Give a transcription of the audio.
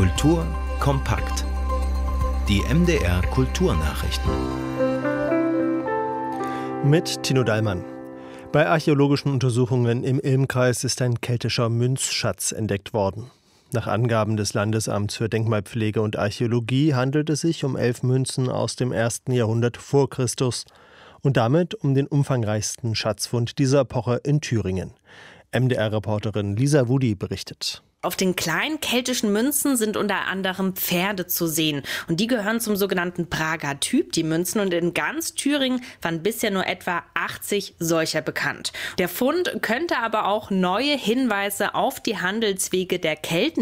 Kultur kompakt. Die MDR Kulturnachrichten. Mit Tino Dallmann. Bei archäologischen Untersuchungen im Ilmkreis ist ein keltischer Münzschatz entdeckt worden. Nach Angaben des Landesamts für Denkmalpflege und Archäologie handelt es sich um 11 Münzen aus dem 1. Jahrhundert vor Christus und damit um den umfangreichsten Schatzfund dieser Epoche in Thüringen. MDR-Reporterin Lisa Wudi berichtet. Auf den kleinen keltischen Münzen sind unter anderem Pferde zu sehen. Und die gehören zum sogenannten Prager Typ, die Münzen. Und in ganz Thüringen waren bisher nur etwa 80 solcher bekannt. Der Fund könnte aber auch neue Hinweise auf die Handelswege der Kelten